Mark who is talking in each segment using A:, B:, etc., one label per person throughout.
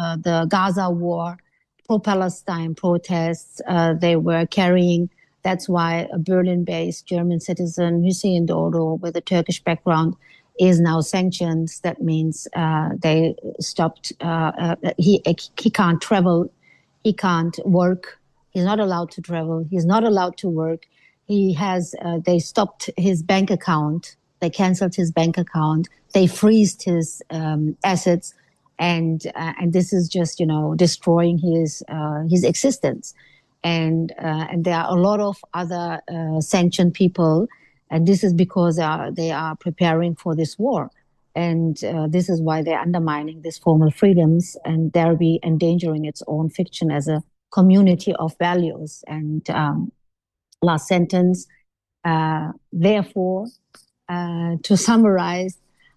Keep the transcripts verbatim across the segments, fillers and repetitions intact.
A: uh, the Gaza war, pro-Palestine protests, uh, they were carrying. That's why a Berlin-based German citizen, Hüseyin Doğru, with a Turkish background, is now sanctioned. That means uh, they stopped. Uh, uh, he he can't travel, he can't work. He's not allowed to travel. He's not allowed to work. He has. Uh, they stopped his bank account. They canceled his bank account. They freezed his um, assets, and uh, and this is just you know destroying his uh, his existence. And uh, and there are a lot of other uh, sanctioned people. And this is because they are, they are preparing for this war. And uh, this is why they're undermining these formal freedoms, and they'll be endangering its own fiction as a community of values. And um, last sentence, uh, therefore, uh, to summarize,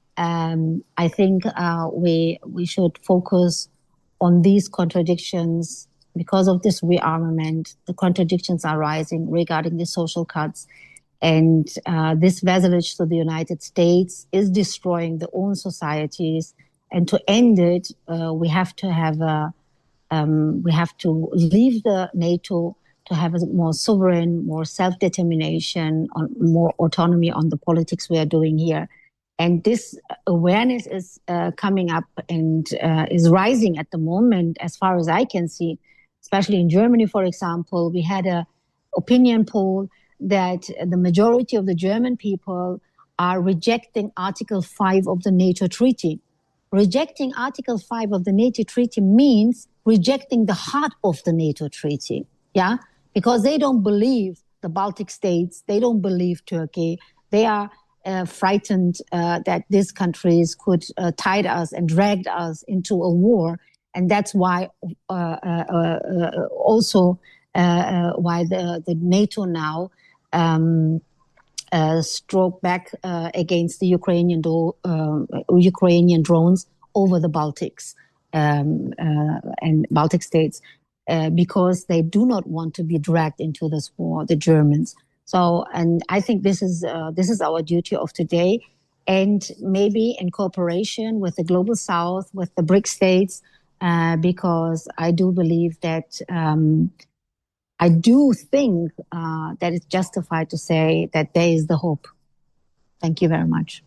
A: um, I think uh, we, we should focus on these contradictions. Because of this rearmament, the contradictions are rising regarding the social cuts. And uh, this vassalage to the United States is destroying their own societies. And to end it, uh, we have to have a, um, we have to leave the NATO to have a more sovereign, more self-determination, on more autonomy on the politics we are doing here. And this awareness is uh, coming up and uh, is rising at the moment, as far as I can see, especially in Germany, for example. We had a opinion poll that the majority of the German people are rejecting Article five of the NATO Treaty. Rejecting Article five of the NATO Treaty means rejecting the heart of the NATO Treaty, yeah? Because they don't believe the Baltic states, they don't believe Turkey, they are uh, frightened uh, that these countries could uh, tide us and drag us into a war. And that's why uh, uh, uh, also uh, uh, why the, the NATO now Um, uh, stroke back uh, against the Ukrainian do- uh, Ukrainian drones over the Baltics um, uh, and Baltic states uh, because they do not want to be dragged into this war, the Germans. So, and I think this is uh, this is our duty of today, and maybe in cooperation with the Global South, with the BRIC states, uh, because I do believe that. Um, I do think uh, that it's justified to say that there is the hope. Thank you very much.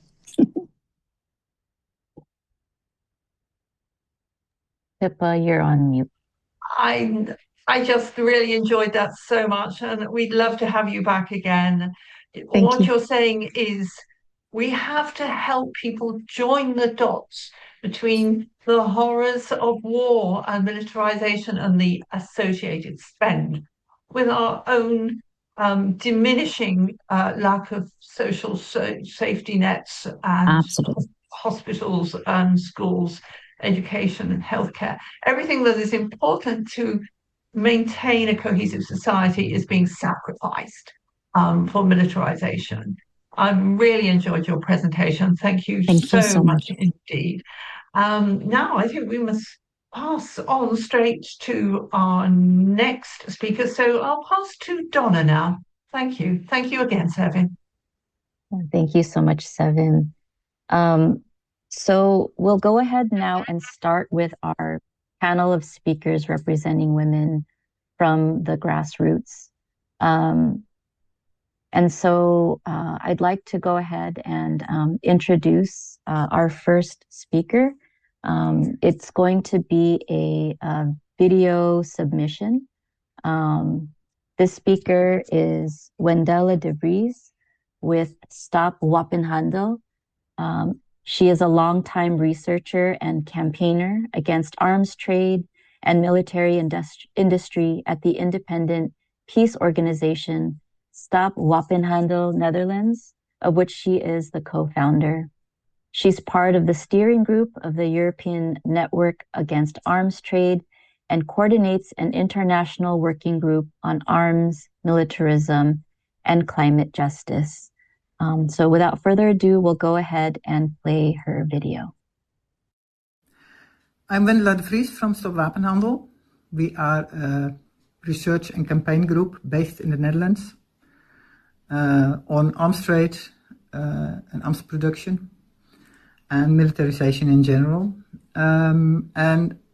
B: Pippa, you're on mute.
C: I I just really enjoyed that so much, and we'd love to have you back again.
A: Thank
C: what
A: you.
C: you're saying is we have to help people join the dots between the horrors of war and militarization and the associated spend with our own um, diminishing uh, lack of social so- safety nets and
A: Absolutely.
C: hospitals and schools, education and healthcare. Everything that is important to maintain a cohesive society is being sacrificed um, for militarization. I really enjoyed your presentation. Thank you,
A: Thank
C: so,
A: you so
C: much
A: much.
C: indeed. Um, now I think we must pass on straight to our next speaker. So I'll pass to Donna now. Thank you. Thank you again, Sevin.
B: Thank you so much, Sevin. Um, so we'll go ahead now and start with our panel of speakers representing women from the grassroots. Um, and so uh, I'd like to go ahead and um, introduce uh, our first speaker. Um, it's going to be a, a video submission. Um, this speaker is Wendella de Vries with Stop Wapenhandel. Um, she is a longtime researcher and campaigner against arms trade and military industri- industry at the independent peace organization Stop Wapenhandel Netherlands, of which she is the co-founder. She's part of the steering group of the European Network Against Arms Trade and coordinates an international working group on arms, militarism, and climate justice. Um, so without further ado, we'll go ahead and play her video.
D: I'm Wendella de Vries from Stop Wapenhandel. We are a research and campaign group based in the Netherlands uh, on arms trade uh, and arms production and militarization in general. Um, and